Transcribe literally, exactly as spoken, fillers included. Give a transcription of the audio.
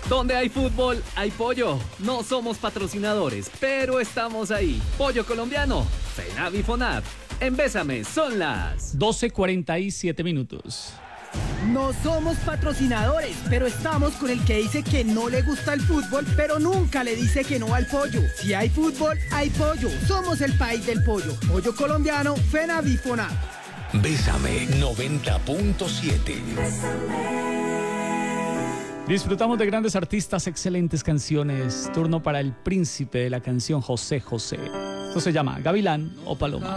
Donde hay fútbol, hay pollo. No somos patrocinadores, pero estamos ahí. Pollo colombiano, FENAVI FONAP. En Bésame son las doce cuarenta y siete minutos. No somos patrocinadores, pero estamos con el que dice que no le gusta el fútbol, pero nunca le dice que no al pollo. Si hay fútbol, hay pollo. Somos el país del pollo. Pollo colombiano, FENAVI FONAP. Bésame noventa punto siete. Disfrutamos de grandes artistas, excelentes canciones. Turno para el príncipe de la canción, José José. Esto se llama Gavilán o Paloma.